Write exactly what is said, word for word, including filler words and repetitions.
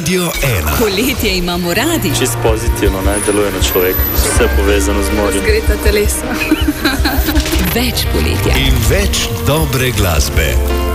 Radio ena. Poletje imamo radi. Čist pozitivno naj deluje na človeka. Vse povezano z morjem. Zgreta telesa. Več poletja. In več dobre glasbe.